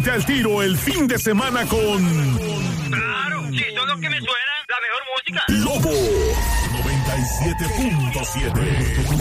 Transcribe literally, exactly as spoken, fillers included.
Ponte al tiro el fin de semana con... Claro, sí, son los que me suenan la mejor música. Lobo noventa y siete punto siete.